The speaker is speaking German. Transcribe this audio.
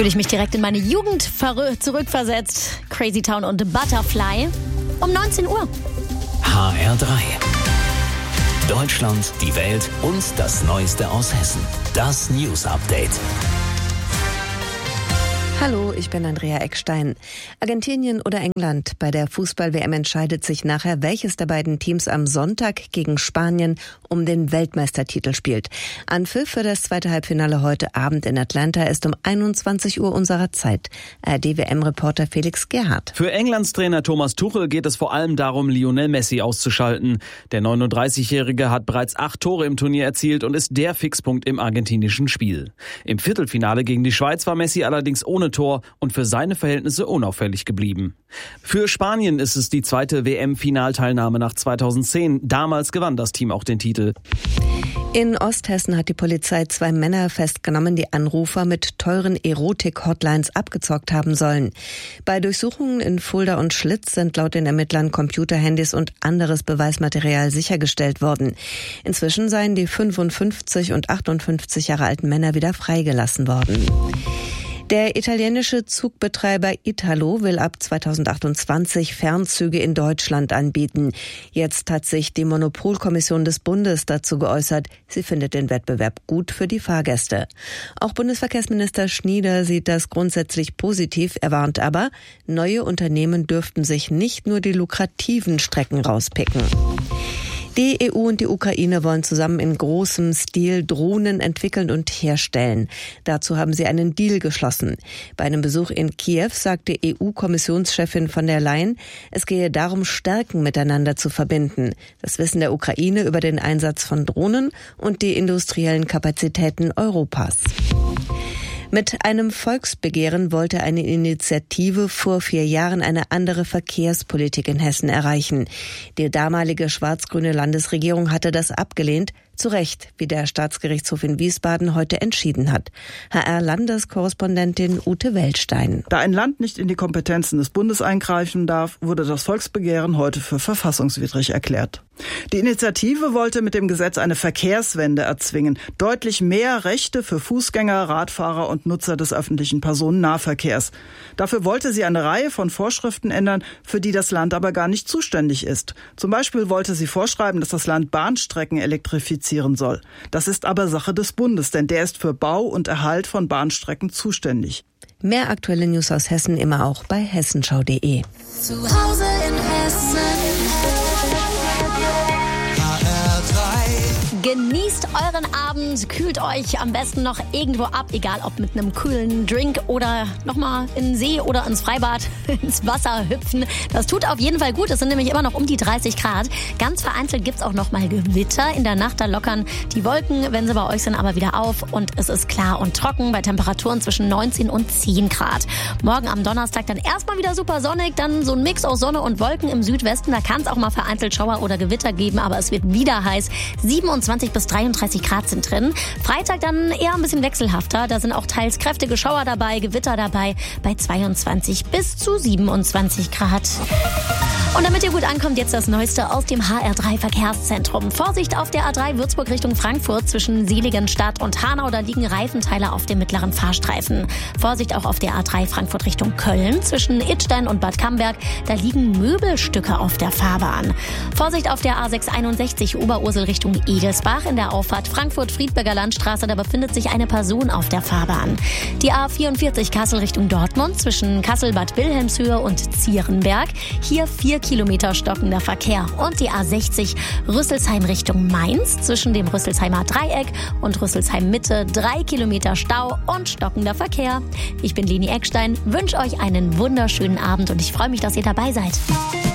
Fühle ich mich direkt in meine Jugend zurückversetzt. Crazy Town und Butterfly um 19 Uhr. HR3. Deutschland, die Welt und das Neueste aus Hessen. Das News Update. Hallo, ich bin Andrea Eckstein. Argentinien oder England? Bei der Fußball-WM entscheidet sich nachher, welches der beiden Teams am Sonntag gegen Spanien um den Weltmeistertitel spielt. Anpfiff für das zweite Halbfinale heute Abend in Atlanta ist um 21 Uhr unserer Zeit. ARD-WM-Reporter Felix Gerhardt. Für Englands Trainer Thomas Tuchel geht es vor allem darum, Lionel Messi auszuschalten. Der 39-Jährige hat bereits 8 Tore im Turnier erzielt und ist der Fixpunkt im argentinischen Spiel. Im Viertelfinale gegen die Schweiz war Messi allerdings ohne Tor und für seine Verhältnisse unauffällig geblieben. Für Spanien ist es die zweite WM-Finalteilnahme nach 2010. Damals gewann das Team auch den Titel. In Osthessen hat die Polizei 2 Männer festgenommen, die Anrufer mit teuren Erotik-Hotlines abgezockt haben sollen. Bei Durchsuchungen in Fulda und Schlitz sind laut den Ermittlern Computerhandys und anderes Beweismaterial sichergestellt worden. Inzwischen seien die 55 und 58 Jahre alten Männer wieder freigelassen worden. Der italienische Zugbetreiber Italo will ab 2028 Fernzüge in Deutschland anbieten. Jetzt hat sich die Monopolkommission des Bundes dazu geäußert. Sie findet den Wettbewerb gut für die Fahrgäste. Auch Bundesverkehrsminister Schnieder sieht das grundsätzlich positiv. Er warnt aber, neue Unternehmen dürften sich nicht nur die lukrativen Strecken rauspicken. Die EU und die Ukraine wollen zusammen in großem Stil Drohnen entwickeln und herstellen. Dazu haben sie einen Deal geschlossen. Bei einem Besuch in Kiew sagte EU-Kommissionschefin von der Leyen, es gehe darum, Stärken miteinander zu verbinden. Das Wissen der Ukraine über den Einsatz von Drohnen und die industriellen Kapazitäten Europas. Mit einem Volksbegehren wollte eine Initiative vor 4 Jahren eine andere Verkehrspolitik in Hessen erreichen. Die damalige schwarz-grüne Landesregierung hatte das abgelehnt, zu Recht, wie der Staatsgerichtshof in Wiesbaden heute entschieden hat. HR-Landeskorrespondentin Ute Weltstein. Da ein Land nicht in die Kompetenzen des Bundes eingreifen darf, wurde das Volksbegehren heute für verfassungswidrig erklärt. Die Initiative wollte mit dem Gesetz eine Verkehrswende erzwingen. Deutlich mehr Rechte für Fußgänger, Radfahrer und Nutzer des öffentlichen Personennahverkehrs. Dafür wollte sie eine Reihe von Vorschriften ändern, für die das Land aber gar nicht zuständig ist. Zum Beispiel wollte sie vorschreiben, dass das Land Bahnstrecken elektrifizieren soll. Das ist aber Sache des Bundes, denn der ist für Bau und Erhalt von Bahnstrecken zuständig. Mehr aktuelle News aus Hessen immer auch bei hessenschau.de. Zu Hause in Hessen. Genießt euren Abend, kühlt euch am besten noch irgendwo ab, egal ob mit einem kühlen Drink oder nochmal in den See oder ins Freibad, ins Wasser hüpfen. Das tut auf jeden Fall gut, es sind nämlich immer noch um die 30 Grad. Ganz vereinzelt gibt's auch nochmal Gewitter. In der Nacht, da lockern die Wolken, wenn sie bei euch sind, aber wieder auf und es ist klar und trocken bei Temperaturen zwischen 19 und 10 Grad. Morgen am Donnerstag dann erstmal wieder super sonnig, dann so ein Mix aus Sonne und Wolken im Südwesten. Da kann es auch mal vereinzelt Schauer oder Gewitter geben, aber es wird wieder heiß. 27 bis 33 Grad sind drin. Freitag dann eher ein bisschen wechselhafter. Da sind auch teils kräftige Schauer dabei, Gewitter dabei bei 22 bis zu 27 Grad. Und damit ihr gut ankommt, jetzt das Neueste aus dem HR3 Verkehrszentrum. Vorsicht auf der A3 Würzburg Richtung Frankfurt zwischen Seligenstadt und Hanau. Da liegen Reifenteile auf dem mittleren Fahrstreifen. Vorsicht auch auf der A3 Frankfurt Richtung Köln zwischen Idstein und Bad Camberg. Da liegen Möbelstücke auf der Fahrbahn. Vorsicht auf der A661 Oberursel Richtung Egelsbach in der Auffahrt Frankfurt-Friedberger Landstraße. Da befindet sich eine Person auf der Fahrbahn. Die A44 Kassel Richtung Dortmund zwischen Kassel-Bad Wilhelmshöhe und Zierenberg. Hier 4 Kilometer stockender Verkehr. Und die A60 Rüsselsheim Richtung Mainz zwischen dem Rüsselsheimer Dreieck und Rüsselsheim Mitte 3 Kilometer Stau und stockender Verkehr. Ich bin Leni Eckstein, wünsche euch einen wunderschönen Abend und ich freue mich, dass ihr dabei seid.